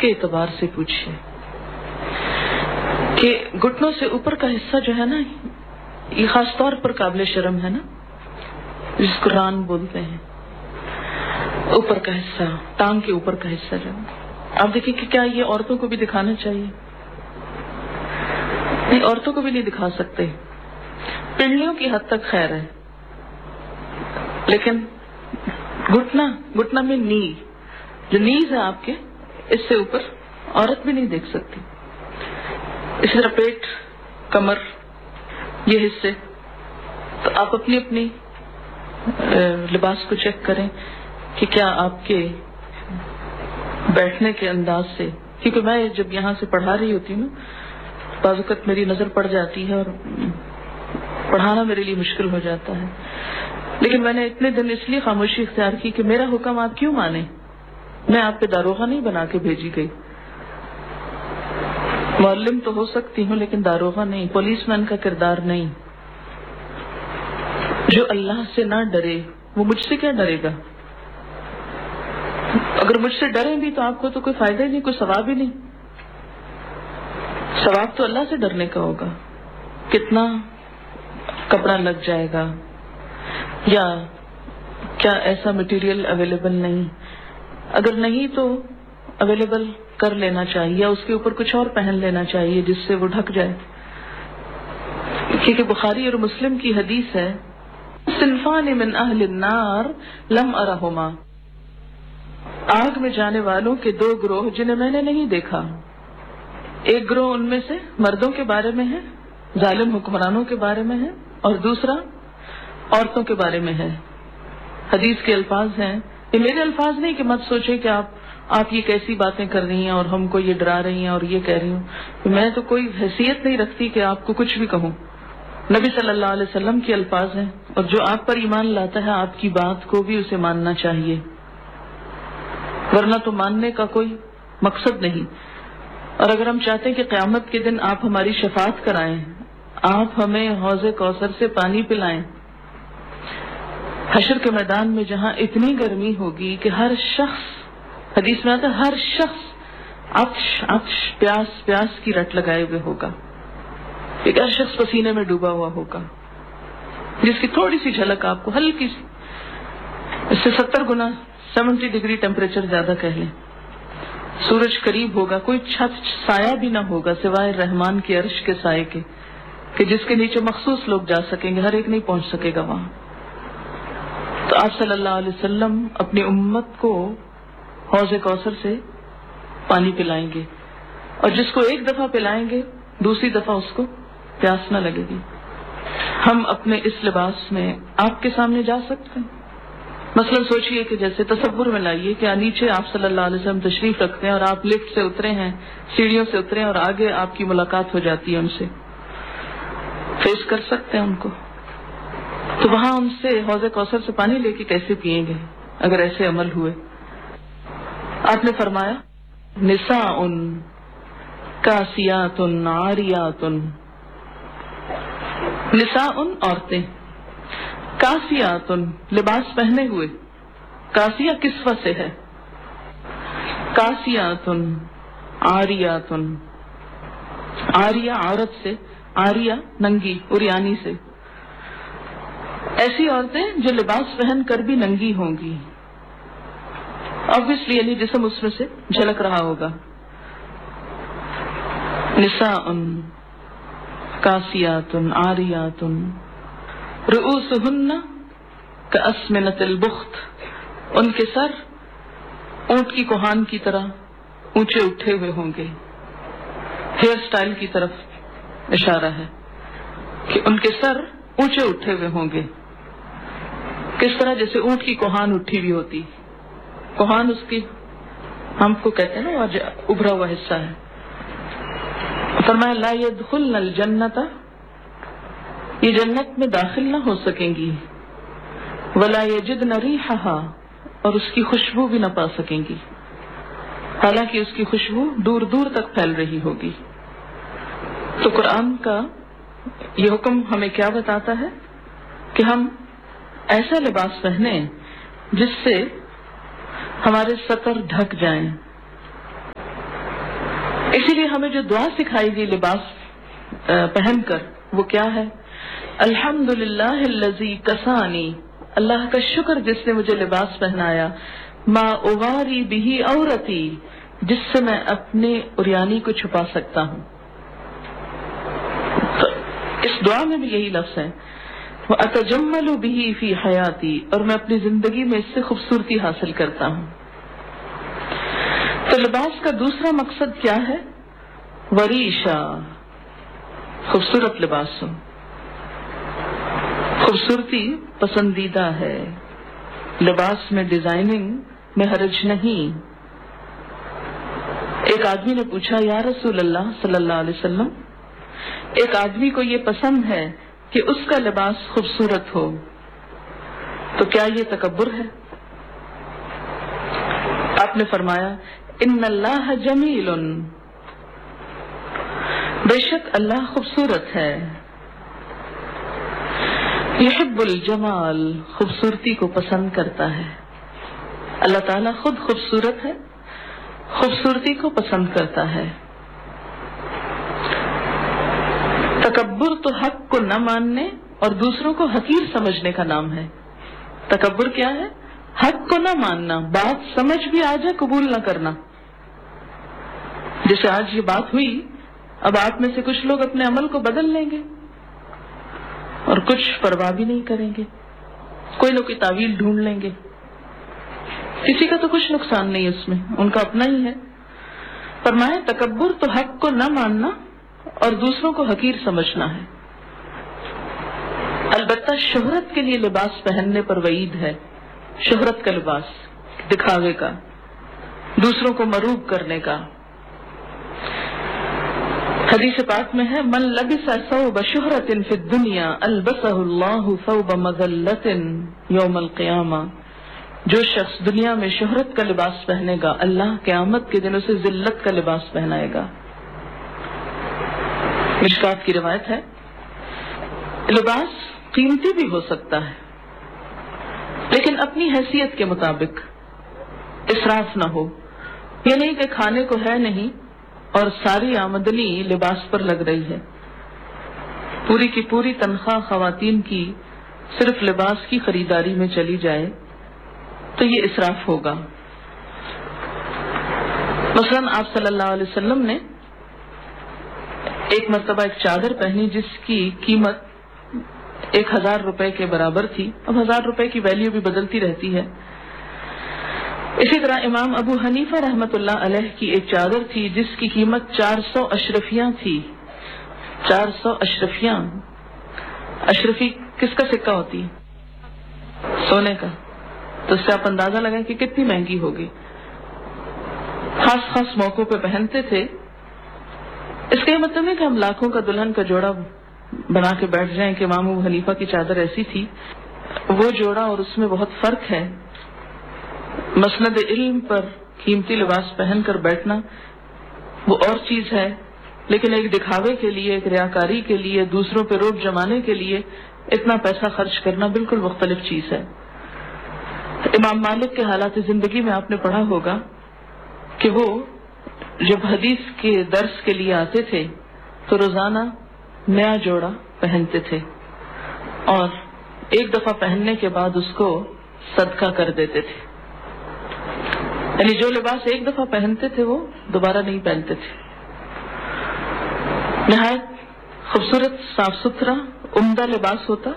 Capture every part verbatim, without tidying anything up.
کے اعتبار سے پوچھیے کہ گھٹنوں سے اوپر کا حصہ جو ہے نا، یہ خاص طور پر قابل شرم ہے نا، جس کو ران بولتے ہیں، اوپر کا حصہ، ٹانگ کے اوپر کا حصہ جو آپ دیکھیں کہ کیا یہ عورتوں کو بھی دکھانا چاہیے؟ نہیں، عورتوں کو بھی نہیں دکھا سکتے، پنڈلیوں کی حد تک خیر ہے، لیکن گھٹنا گھٹنا میں نی جو نیز ہے آپ کے، اس سے اوپر عورت بھی نہیں دیکھ سکتی. اسی طرح پیٹ، کمر، یہ حصے تو آپ اپنی اپنی لباس کو چیک کریں کہ کیا آپ کے بیٹھنے کے انداز سے، کیونکہ میں جب یہاں سے پڑھا رہی ہوتی ہوں بعض اوقات میری نظر پڑ جاتی ہے اور پڑھانا میرے لیے مشکل ہو جاتا ہے، لیکن میں نے اتنے دن اس لیے خاموشی اختیار کی کہ میرا حکم آپ کیوں مانیں؟ میں آپ پہ داروغہ نہیں بنا کے بھیجی گئی، معلم تو ہو سکتی ہوں لیکن داروغہ نہیں، پولیس مین کا کردار نہیں. جو اللہ سے نہ ڈرے وہ مجھ سے کیا ڈرے گا؟ اگر مجھ سے ڈریں بھی تو آپ کو تو کوئی فائدہ ہی نہیں، کوئی ثواب ہی نہیں. ثواب تو اللہ سے ڈرنے کا ہوگا. کتنا کپڑا لگ جائے گا، یا کیا ایسا مٹیریل اویلیبل نہیں، اگر نہیں تو اویلیبل کر لینا چاہیے، یا اس کے اوپر کچھ اور پہن لینا چاہیے جس سے وہ ڈھک جائے. کیونکہ بخاری اور مسلم کی حدیث ہے، صنفان من اہل النار لم ارہما، آگ میں جانے والوں کے دو گروہ جنہیں میں نے نہیں دیکھا. ایک گروہ ان میں سے مردوں کے بارے میں ہے، ظالم حکمرانوں کے بارے میں ہے، اور دوسرا عورتوں کے بارے میں ہے. حدیث کے الفاظ ہیں، یہ میرے الفاظ نہیں کہ مت سوچے کہ آپ آپ یہ کیسی باتیں کر رہی ہیں اور ہم کو یہ ڈرا رہی ہیں اور یہ کہہ رہی ہوں. میں تو کوئی حیثیت نہیں رکھتی کہ آپ کو کچھ بھی کہوں. نبی صلی اللہ علیہ وسلم کے الفاظ ہیں، اور جو آپ پر ایمان لاتا ہے آپ کی بات کو بھی اسے ماننا چاہیے، ورنہ تو ماننے کا کوئی مقصد نہیں. اور اگر ہم چاہتے ہیں کہ قیامت کے دن آپ ہماری شفاعت کرائیں، آپ ہمیں حوض کوثر سے پانی پلائیں، حشر کے میدان میں جہاں اتنی گرمی ہوگی کہ ہر شخص، حدیث میں آتا ہے ہر شخص عطش عطش پیاس پیاس کی رٹ لگائے ہوئے ہوگا، ایک ہر شخص پسینے میں ڈوبا ہوا ہوگا، جس کی تھوڑی سی جھلک آپ کو ہلکی سی، اس سے ستر گنا سیونٹی ڈگری ٹیمپریچر زیادہ کہہ لیں. سورج قریب ہوگا، کوئی چھت سایہ بھی نہ ہوگا سوائے رحمان کے عرش کے سائے کے، کہ جس کے نیچے مخصوص لوگ جا سکیں گے، ہر ایک نہیں پہنچ سکے گا وہاں. تو آپ صلی اللہ علیہ وسلم اپنی امت کو حوض کوثر سے پانی پلائیں گے، اور جس کو ایک دفعہ پلائیں گے دوسری دفعہ اس کو پیاس نہ لگے گی. ہم اپنے اس لباس میں آپ کے سامنے جا سکتے ہیں؟ مثلا سوچئے کہ جیسے تصور میں لائیے کہ نیچے آپ صلی اللہ علیہ وسلم تشریف رکھتے ہیں اور آپ لفٹ سے اترے ہیں، سیڑھیوں سے اترے ہیں، اور آگے آپ کی ملاقات ہو جاتی ہے ان سے، فیس کر سکتے ہیں ان کو؟ تو وہاں ان سے حوض کوثر سے پانی لے کے کیسے پیئیں گے اگر ایسے عمل ہوئے؟ آپ نے فرمایا نساء کاسیات عاریات، نساء عورتیں، کاسیات لباس پہنے ہوئے، کاسیہ کسوہ سے ہے، کاسیات عاریات، عاریہ عورت سے، عاریہ ننگی، عریانی سے، ایسی عورتیں جو لباس پہن کر بھی ننگی ہوں گی، obviously یعنی جسم اس میں سے جھلک رہا ہوگا. نساء کاسیات عاریات رؤوسہن کاسمنۃ البخت، ان کے سر اونٹ کی کوہان کی طرح اونچے اٹھے ہوئے ہوں گے. ہیئر سٹائل کی طرف اشارہ ہے کہ ان کے سر اونچے اٹھے ہوئے ہوں گے، کس طرح جیسے اونٹ کی کوہان اٹھی ہوئی ہوتی. کوہان اس کی ہم کو کہتے ہیں نا آج ابھرا ہوا حصہ ہے. فرمایا لا يدخلن الجنت، یہ جنت میں داخل نہ ہو سکیں گی، ولا یجدن ریحھا، اور اس کی خوشبو بھی نہ پا سکیں گی، حالانکہ اس کی خوشبو دور دور تک پھیل رہی ہوگی. تو قرآن کا یہ حکم ہمیں کیا بتاتا ہے کہ ہم ایسا لباس پہنیں جس سے ہمارے سطر ڈھک جائیں. اسی لیے ہمیں جو دعا سکھائی گئی لباس پہن کر وہ کیا ہے؟ الحمدللہ الذی کسانی، اللہ کا شکر جس نے مجھے لباس پہنایا، ما اغاری بہی عورتی، جس سے میں اپنے عریانی کو چھپا سکتا ہوں. تو اس دعا میں بھی یہی لفظ ہے، وَأَتَجَمَّلُ بِهِ فِي حَيَاتِي، اور میں اپنی زندگی میں اس سے خوبصورتی حاصل کرتا ہوں. تو لباس کا دوسرا مقصد کیا ہے؟ وریشہ، خوبصورت لباس ہو. خوبصورتی پسندیدہ ہے، لباس میں ڈیزائننگ میں حرج نہیں. ایک آدمی نے پوچھا، یا رسول اللہ صلی اللہ علیہ وسلم، ایک آدمی کو یہ پسند ہے کہ اس کا لباس خوبصورت ہو، تو کیا یہ تکبر ہے؟ آپ نے فرمایا، ان اللہ جمیل، بے شک اللہ خوبصورت ہے. یحب الجمال، خوبصورتی کو پسند کرتا ہے. اللہ تعالیٰ خود خوبصورت ہے، خوبصورتی کو پسند کرتا ہے. تکبر تو حق کو نہ ماننے اور دوسروں کو حقیر سمجھنے کا نام ہے. تکبر کیا ہے؟ حق کو نہ ماننا، بات سمجھ بھی آ جائے قبول نہ کرنا. جیسے آج یہ بات ہوئی، اب آپ میں سے کچھ لوگ اپنے عمل کو بدل لیں گے اور کچھ پرواہ بھی نہیں کریں گے، کوئی نہ کوئی تعویل ڈھونڈ لیں گے. کسی کا تو کچھ نقصان نہیں اس میں، ان کا اپنا ہی ہے. فرمایا تکبر تو حق کو نہ ماننا اور دوسروں کو حقیر سمجھنا ہے. البتہ شہرت کے لیے لباس پہننے پر وعید ہے. شہرت کا لباس، دکھاوے کا، دوسروں کو مروب کرنے کا. حدیث پاک میں ہے، من لبس ثوب شہرت فی الدنیا البسہ اللہ ثوب مذلت یوم القیامہ. جو شخص دنیا میں شہرت کا لباس پہنے گا، اللہ قیامت کے دن اسے ذلت کا لباس پہنائے گا. مشکات کی روایت ہے. لباس قیمتی بھی ہو سکتا ہے لیکن اپنی حیثیت کے مطابق، اسراف نہ ہو. یہ نہیں کہ کھانے کو ہے نہیں اور ساری آمدنی لباس پر لگ رہی ہے. پوری کی پوری تنخواہ خواتین کی صرف لباس کی خریداری میں چلی جائے تو یہ اسراف ہوگا. مثلاً آپ صلی اللہ علیہ وسلم نے ایک مرتبہ ایک چادر پہنی جس کی قیمت ایک ہزار روپے کے برابر تھی. اب ہزار روپے کی ویلیو بھی بدلتی رہتی ہے. اسی طرح امام ابو حنیفہ رحمت اللہ علیہ کی ایک چادر تھی جس کی قیمت چار سو اشرفیاں تھی. چار سو اشرفیاں. اشرفی کس کا سکہ ہوتی ہے؟ سونے کا. تو اس سے آپ اندازہ لگائیں کہ کتنی مہنگی ہوگی. خاص خاص موقعوں پہ پہنتے تھے. اس کا یہ مطلب ہے کہ ہم لاکھوں کا دلہن کا جوڑا بنا کے بیٹھ جائیں کہ امام ابو حنیفہ کی چادر ایسی تھی. وہ جوڑا اور اس میں بہت فرق ہے. مسند علم پر قیمتی لباس پہن کر بیٹھنا وہ اور چیز ہے، لیکن ایک دکھاوے کے لیے، ایک ریاکاری کے لیے، دوسروں پہ روب جمانے کے لیے اتنا پیسہ خرچ کرنا بالکل مختلف چیز ہے. امام مالک کے حالات زندگی میں آپ نے پڑھا ہوگا کہ وہ جب حدیث کے درس کے لیے آتے تھے تو روزانہ نیا جوڑا پہنتے تھے اور ایک دفعہ پہننے کے بعد اس کو صدقہ کر دیتے تھے. یعنی جو لباس ایک دفعہ پہنتے تھے وہ دوبارہ نہیں پہنتے تھے. نہایت خوبصورت، صاف ستھرا، عمدہ لباس ہوتا.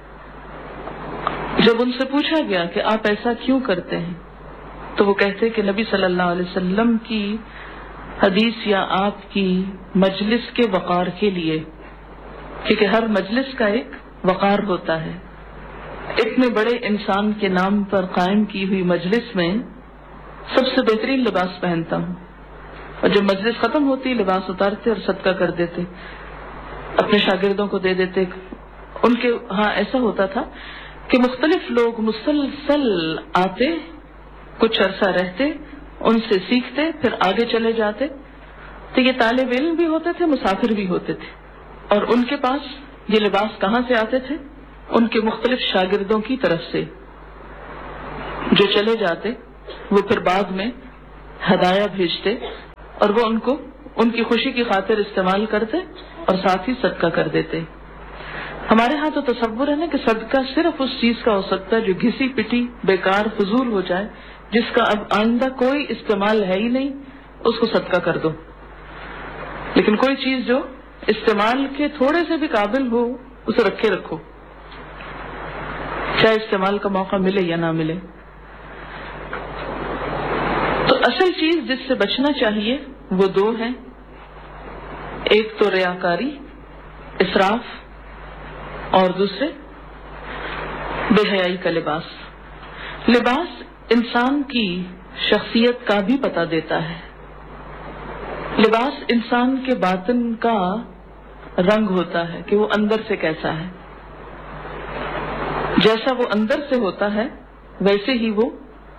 جب ان سے پوچھا گیا کہ آپ ایسا کیوں کرتے ہیں تو وہ کہتے کہ نبی صلی اللہ علیہ وسلم کی حدیث یا آپ کی مجلس کے وقار کے لیے، کیونکہ ہر مجلس کا ایک وقار ہوتا ہے. اتنے بڑے انسان کے نام پر قائم کی ہوئی مجلس میں سب سے بہترین لباس پہنتا ہوں. اور جب مجلس ختم ہوتی لباس اتارتے اور صدقہ کر دیتے، اپنے شاگردوں کو دے دیتے. ان کے ہاں ایسا ہوتا تھا کہ مختلف لوگ مسلسل آتے، کچھ عرصہ رہتے، ان سے سیکھتے، پھر آگے چلے جاتے. تو یہ طالب علم بھی ہوتے تھے، مسافر بھی ہوتے تھے. اور ان کے پاس یہ لباس کہاں سے آتے تھے؟ ان کے مختلف شاگردوں کی طرف سے جو چلے جاتے. وہ پھر بعد میں ہدایہ بھیجتے اور وہ ان کو ان کی خوشی کی خاطر استعمال کرتے اور ساتھ ہی صدقہ کر دیتے. ہمارے ہاں تو تصور ہے نا کہ صدقہ صرف اس چیز کا ہو سکتا ہے جو گھسی پٹی بیکار فضول ہو جائے، جس کا اب آئندہ کوئی استعمال ہے ہی نہیں، اس کو صدقہ کر دو. لیکن کوئی چیز جو استعمال کے تھوڑے سے بھی قابل ہو اسے رکھے رکھو، چاہے استعمال کا موقع ملے یا نہ ملے. تو اصل چیز جس سے بچنا چاہیے وہ دو ہیں، ایک تو ریاکاری، اسراف، اور دوسرے بے حیائی کا لباس. لباس انسان کی شخصیت کا بھی پتہ دیتا ہے. لباس انسان کے باطن کا رنگ ہوتا ہے کہ وہ اندر سے کیسا ہے. جیسا وہ اندر سے ہوتا ہے ویسے ہی وہ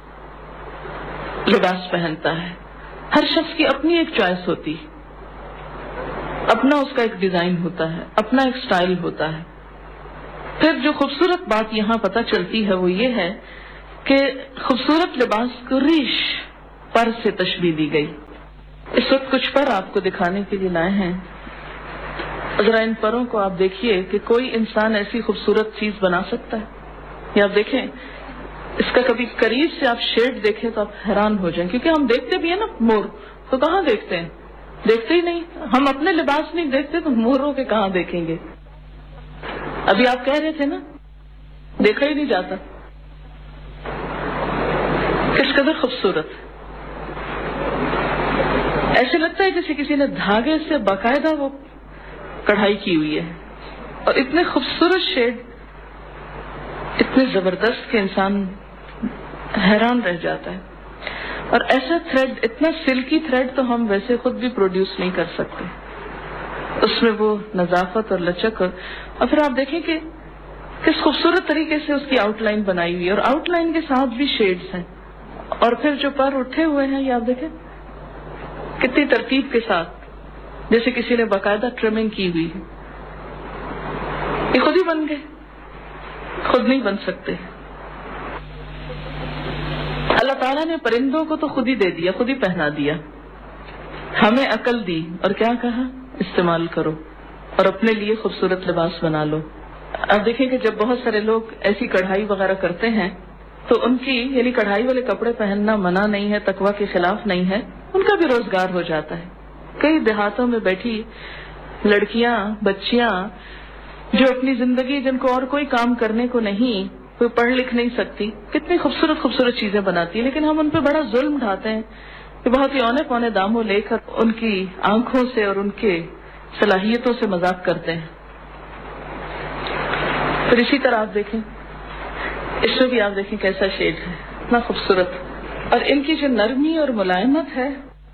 لباس پہنتا ہے. ہر شخص کی اپنی ایک چوائس ہوتی، اپنا اس کا ایک ڈیزائن ہوتا ہے، اپنا ایک سٹائل ہوتا ہے. پھر جو خوبصورت بات یہاں پتہ چلتی ہے وہ یہ ہے کہ خوبصورت لباس کو ریش پر سے تشبیہ دی گئی. اس وقت کچھ پر آپ کو دکھانے کے لیے لائے ہیں. ذرا ان پروں کو آپ دیکھیے کہ کوئی انسان ایسی خوبصورت چیز بنا سکتا ہے. یہ آپ دیکھیں، اس کا کبھی قریب سے آپ شیڈ دیکھیں تو آپ حیران ہو جائیں، کیونکہ ہم دیکھتے بھی ہیں نا مور، تو کہاں دیکھتے ہیں؟ دیکھتے ہی نہیں. ہم اپنے لباس نہیں دیکھتے تو موروں کے کہاں دیکھیں گے؟ ابھی آپ کہہ رہے تھے نا دیکھا ہی نہیں جاتا. کس قدر خوبصورت، ایسے لگتا ہے جیسے کسی نے دھاگے سے باقاعدہ وہ کڑھائی کی ہوئی ہے، اور اتنے خوبصورت شیڈ، اتنے زبردست کہ انسان حیران رہ جاتا ہے. اور ایسا تھریڈ، اتنا سلکی تھریڈ تو ہم ویسے خود بھی پروڈیوس نہیں کر سکتے. اس میں وہ نظافت اور لچک، اور پھر آپ دیکھیں کہ کس خوبصورت طریقے سے اس کی آؤٹ لائن بنائی ہوئی ہے، اور آؤٹ لائن کے ساتھ بھی شیڈز ہیں. اور پھر جو پر اٹھے ہوئے ہیں یہ آپ دیکھیں کتنی ترتیب کے ساتھ، جیسے کسی نے باقاعدہ ٹرمنگ کی ہوئی ہے. یہ خود ہی بن گئے، خود نہیں بن سکتے. اللہ تعالیٰ نے پرندوں کو تو خود ہی دے دیا، خود ہی پہنا دیا. ہمیں عقل دی اور کیا کہا؟ استعمال کرو اور اپنے لیے خوبصورت لباس بنا لو. اب دیکھیں کہ جب بہت سارے لوگ ایسی کڑھائی وغیرہ کرتے ہیں تو ان کی یعنی کڑھائی والے کپڑے پہننا منع نہیں ہے، تقویٰ کے خلاف نہیں ہے، ان کا بھی روزگار ہو جاتا ہے. کئی دیہاتوں میں بیٹھی لڑکیاں، بچیاں جو اپنی زندگی، جن کو اور کوئی کام کرنے کو نہیں، کوئی پڑھ لکھ نہیں سکتی، کتنی خوبصورت خوبصورت چیزیں بناتی ہیں، لیکن ہم ان پہ بڑا ظلم ڈھاتے ہیں کہ بہت ہی اونے پونے داموں لے کر ان کی آنکھوں سے اور ان کے صلاحیتوں سے مذاق کرتے ہیں. پھر اسی طرح آپ دیکھیں، اس میں بھی آپ دیکھیں کیسا شیڈ ہے، اتنا خوبصورت. اور ان کی جو نرمی اور ملائمت ہے،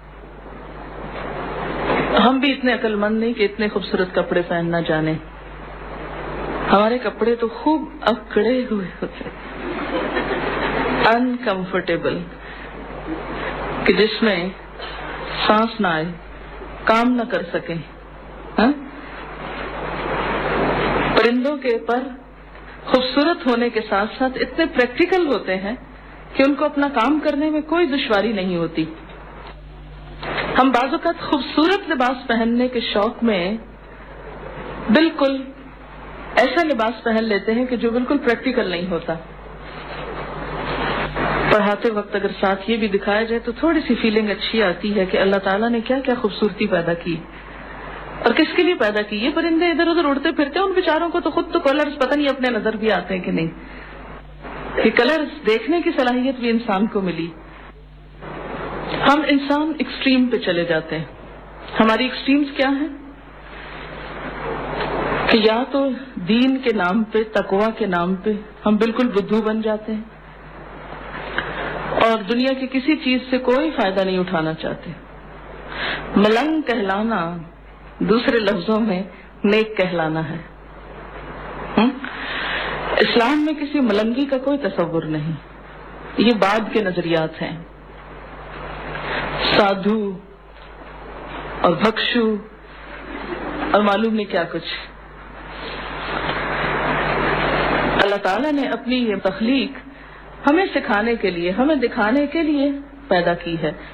ہم بھی اتنے عقل مند نہیں کہ اتنے خوبصورت کپڑے پہننا جانے. ہمارے کپڑے تو خوب اکڑے ہوئے ہوتے، انکمفرٹیبل، کہ جس میں سانس نہ آئے، کام نہ کر سکیں. ہاں؟ پرندوں کے پر خوبصورت ہونے کے ساتھ ساتھ اتنے پریکٹیکل ہوتے ہیں کہ ان کو اپنا کام کرنے میں کوئی دشواری نہیں ہوتی. ہم بعض اوقات خوبصورت لباس پہننے کے شوق میں بالکل ایسا لباس پہن لیتے ہیں کہ جو بالکل پریکٹیکل نہیں ہوتا. پڑھاتے وقت اگر ساتھ یہ بھی دکھایا جائے تو تھوڑی سی فیلنگ اچھی آتی ہے کہ اللہ تعالیٰ نے کیا کیا خوبصورتی پیدا کی اور کس کے لیے پیدا کی. یہ پرندے ادھر ادھر اڑتے پھرتے ہیں، ان بیچاروں کو تو خود تو کلرز پتہ نہیں اپنے نظر بھی آتے ہیں کہ نہیں، کہ کلرز دیکھنے کی صلاحیت بھی انسان کو ملی. ہم انسان ایکسٹریم پہ چلے جاتے ہیں. ہماری ایکسٹریمز کیا ہیں کہ یا تو دین کے نام پہ، تقویٰ کے نام پہ ہم بالکل بدھو بن جاتے ہیں اور دنیا کی کسی چیز سے کوئی فائدہ نہیں اٹھانا چاہتے. ملنگ کہلانا دوسرے لفظوں میں نیک کہلانا ہے. اسلام میں کسی ملنگی کا کوئی تصور نہیں، یہ بعد کے نظریات ہیں. سادھو اور بھکشو اور معلوم نہیں کیا کچھ. اللہ تعالیٰ نے اپنی یہ تخلیق ہمیں سکھانے کے لیے، ہمیں دکھانے کے لیے پیدا کی ہے